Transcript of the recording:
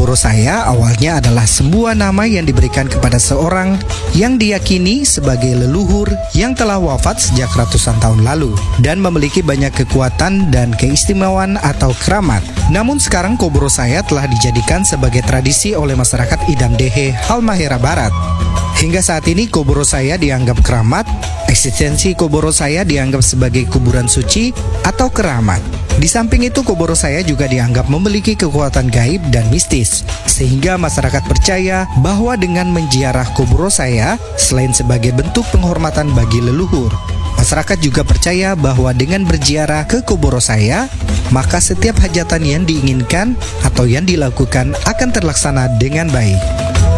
Saya awalnya adalah sebuah nama yang diberikan kepada seorang yang diyakini sebagai leluhur yang telah wafat sejak ratusan tahun lalu dan memiliki banyak kekuatan dan keistimewaan atau keramat. Namun sekarang Saya telah dijadikan sebagai tradisi oleh masyarakat Idam Dehe, Halmahera Barat. Hingga saat ini Saya dianggap keramat. Eksistensi Saya dianggap sebagai kuburan suci atau keramat. Di samping itu Saya juga dianggap memiliki kekuatan gaib dan mistis, sehingga masyarakat percaya bahwa dengan menziarah Saya selain sebagai bentuk penghormatan bagi leluhur, masyarakat juga percaya bahwa dengan berziarah ke Saya, maka setiap hajatan yang diinginkan atau yang dilakukan akan terlaksana dengan baik.